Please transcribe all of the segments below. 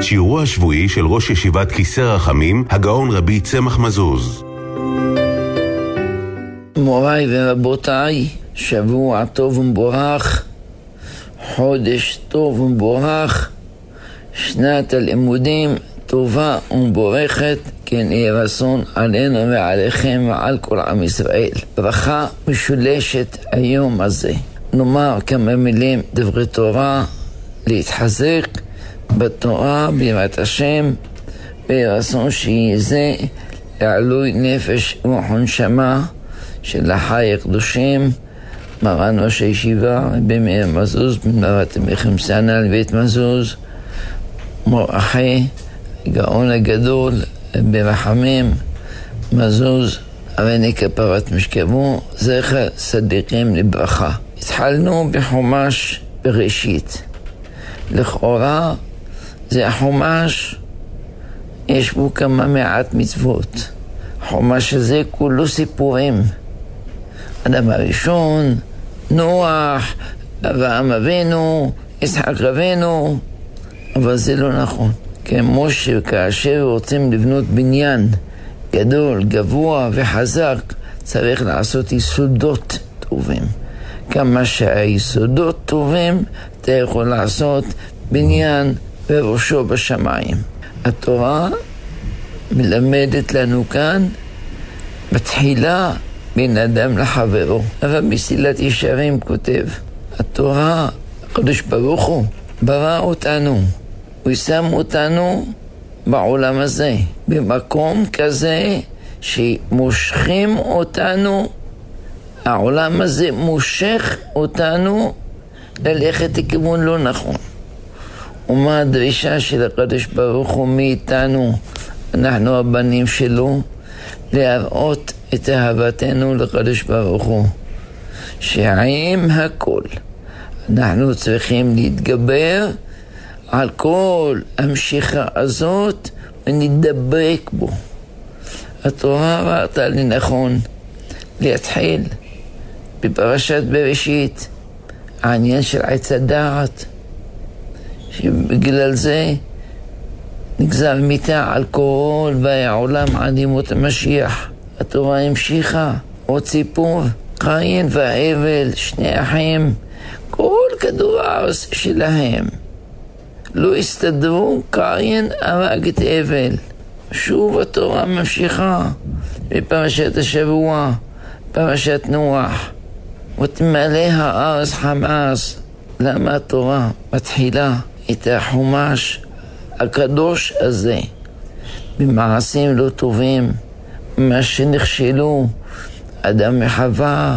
שיעורו השבועי של ראש ישיבת כיסא רחמים, הגאון רבי צמח מזוז. מוריי ורבותיי, שבוע טוב ומבורך, חודש טוב ומבורך, שנת הלימודים טובה ומבורכת, כן יהי רצון עלינו ועליכם ועל כל עם ישראל. ברכה משולשת היום הזה. נאמר כמה מילים דברי תורה, להתחזק בתורה ביראת השם, ברצון שיהיה זה לעילוי נפש רוח ונשמה של החי הקדושים, מרן ראש הישיבה רבי מאיר מזוז בן רבי מחמסנה לבית מזוז, מור אחי גאון הגדול ברחמים מזוז אבני כפרת משכבו, זכר צדיקים לברכה. התחלנו בחומש בראשית. לכאורה זה החומש, יש בו כמה מעט מצוות. החומש הזה כולו סיפורים. אדם הראשון, נוח, אברהם אבינו, יצחק אבינו, אבל זה לא נכון. כמו שכאשר רוצים לבנות בניין גדול, גבוה וחזק, צריך לעשות יסודות טובים. כמה שהיסודות טובים, אתה יכול לעשות בניין וראשו בשמיים. התורה מלמדת לנו כאן בתחילה בין אדם לחברו. אבל מסילת ישרים כותב, התורה, הקדוש ברוך הוא ברא אותנו, הוא שם אותנו בעולם הזה, במקום כזה שמושכים אותנו, העולם הזה מושך אותנו ללכת לכיוון לא נכון. ומה הדרישה של הקדוש ברוך הוא מאיתנו, אנחנו הבנים שלו, להראות את אהבתנו לקדוש ברוך הוא, שעם הכל אנחנו צריכים להתגבר על כל המשיכה הזאת ונדבק בו. התורה ראתה לנכון להתחיל בפרשת בראשית העניין של עץ הדעת, שבגלל זה נגזר מיתה על כל באי העולם עד ימות המשיח. התורה המשיכה עוד סיפור, קין והבל, שני אחים, כל כדור הארץ שלהם לא הסתדרו, קין הרג את הבל. שוב התורה ממשיכה בפרשת השבוע, פרשת נוח, ותמלא הארץ חמאס. למה התורה מתחילה את החומש הקדוש הזה במעשים לא טובים, מה שנכשלו אדם וחווה,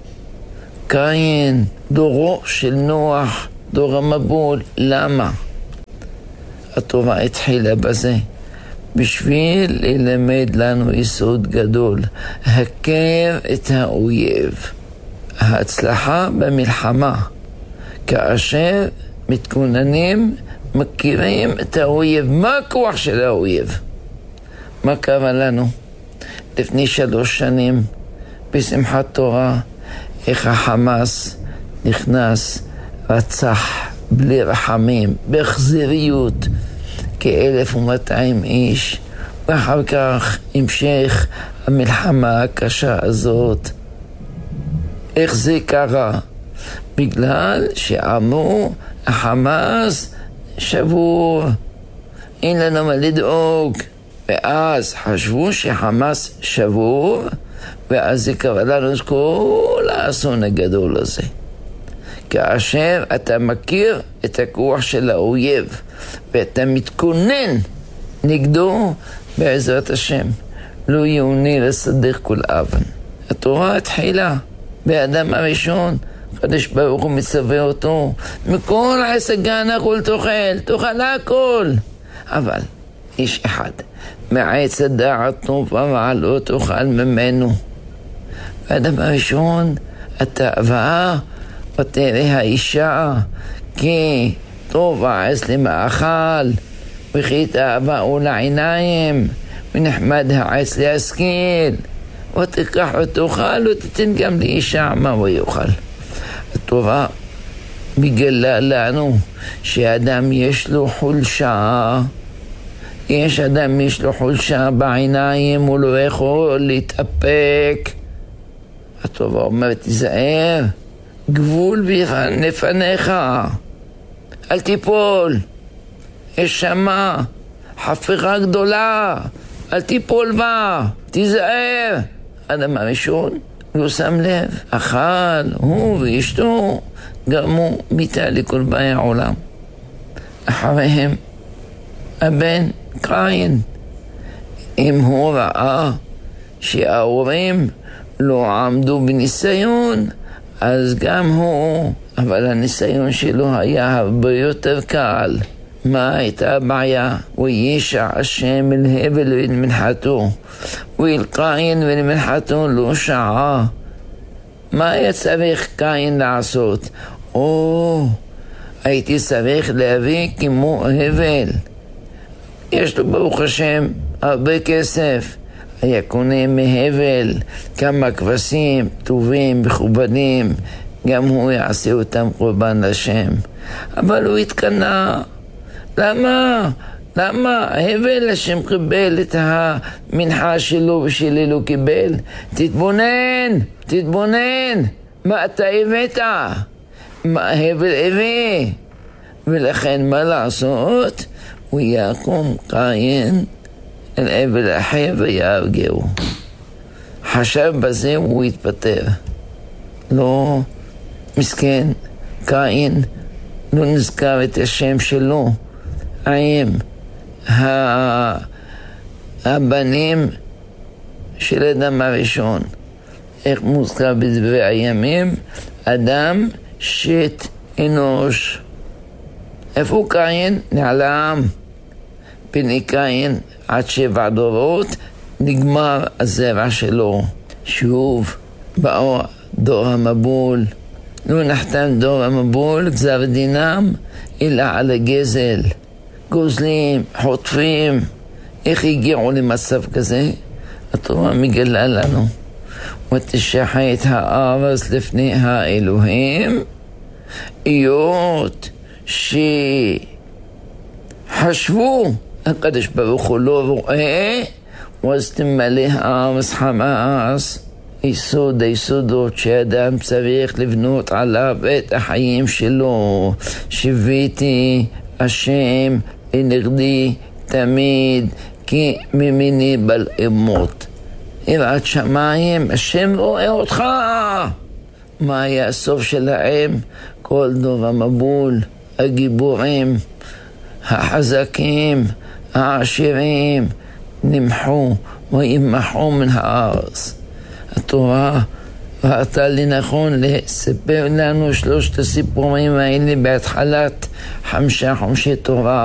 קין, דורו של נוח, דור המבול? למה? התורה התחילה בזה בשביל ללמד לנו יסוד גדול, הכר את האויב. ההצלחה במלחמה כאשר מתכוננים, מכירים את האויב. מה הכוח של האויב? מה קרה לנו לפני 3 שנים בשמחת תורה, איך החמאס נכנס, רצח בלי רחמים, באכזריות, כ-1200 איש, ואחר כך המשך המלחמה הקשה הזאת. איך זה קרה? בגלל שאמרו החמאס שבור, אין לנו מה לדאוג. ואז חשבו שחמאס שבור, ואז זה קרה לנו כל האסון הגדול הזה. כאשר אתה מכיר את הכוח של האויב ואתה מתכונן נגדו, בעזרת השם לא יאוני לסדר כל אבן. התורה התחילה באדם הראשון, הקדוש ברוך הוא מצווה אותו, מכל עץ הגן הכל תאכל הכל, אבל איש אחד מעץ הדעת טובה ועל לא תאכל ממנו. באדם הראשון התאווה ותראה האישה כי טוב העץ למאכל וכי תאווה לעיניים ונחמד העץ להשכיל, ותיקח ותאכל ותתן גם לאישה מה הוא יאכל. התורה מגלה לנו שאדם יש לו חולשה. יש אדם יש לו חולשה בעיניים, הוא לא יכול להתאפק. התורה אומרת, תיזהר, גבול לפניך, אל תיפול, יש שמה חפירה גדולה, אל תיפול בה, תיזהר. אדם הראשון לא שם לב, אכל, הוא ואשתו, גרמו מיתה לכל באי העולם. אחריהם הבן קין, אם הוא ראה שההורים לא עמדו בניסיון, אז גם הוא, אבל הניסיון שלו היה הרבה יותר קל. מה הייתה הבעיה? וישע השם אל הבל ואל מנחתו, ואל קין ואל מנחתו לא שעה. מה היה צריך קין לעשות? הייתי צריך להביא כמו הבל. יש לו ברוך השם הרבה כסף, היה קונה מהבל כמה כבשים טובים, מכובדים, גם הוא יעשה אותם קורבן לשם. אבל הוא התקנה. למה? הבל השם קיבל את המנחה שלו ושלי לא קיבל. תתבונן, מה אתה הבאת? מה הבל הביא? ולכן מה לעשות? הוא יקום קין אל הבל אחר ויהרגהו. חשב בזה הוא התפטר. לא, מסכן, קין לא נזכר את השם שלו. האם הבנים של אדם הראשון, איך מוזכר בדברי הימים? אדם שת אנוש. איפה קין? נעלם. פני קין עד 7 דורות נגמר הזרע שלו. שוב באו דור המבול. לא נחתם דור המבול, גזר דינם אלא על הגזל. גוזלים, חוטפים. איך הגיעו למצב כזה? התורה מגלה לנו. ותשחט הארץ לפני האלוהים, היות שחשבו הקדוש ברוך הוא לא רואה, ואז תמלא הארץ חמאס. יסוד היסודות שאדם צריך לבנות עליו את החיים שלו. שיוויתי השם לנגדי תמיד, כי ממני בל אמות. יראת שמיים, השם רואה אותך. מה היה הסוף שלהם? כל דור המבול, הגיבורים, החזקים, העשירים, נמחו וימחו מן הארץ. התורה ראתה לנכון לספר לנו 3 הסיפורים האלה בהתחלת 5 חומשי תורה.